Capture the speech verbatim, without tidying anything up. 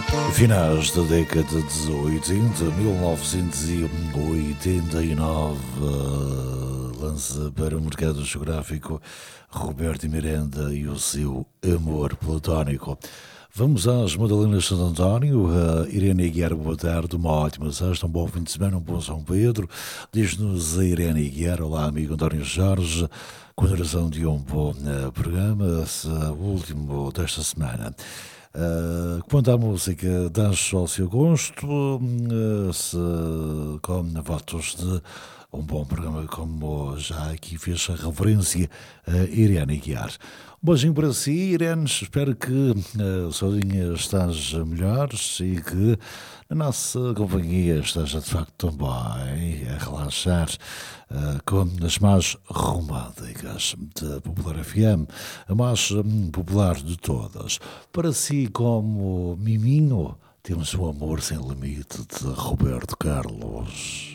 Finais da década de oitenta, mil novecentos e oitenta e nove, lança para o mercado geográfico Roberto Miranda e o seu Amor Platónico. Vamos às Madalenas de Santo António. Uh, Irene Aguiar, boa tarde, uma ótima sexta, um bom fim de semana, um bom São Pedro. Diz-nos a Irene Aguiar: olá, amigo António Jorge, continuação de um bom uh, programa, esse, uh, último desta semana. Uh, quanto à música, danço ao seu gosto, uh, se, com votos de um bom programa, como já aqui fez a referência a Irene Aguiar. Um beijinho para si, Irene. Espero que uh, a saudinha esteja melhor e que a nossa companhia esteja de facto também a relaxar uh, com as mais românticas da Popular F M, a mais um, popular de todas. Para si, como Miminho, temos o Amor Sem Limite de Roberto Carlos.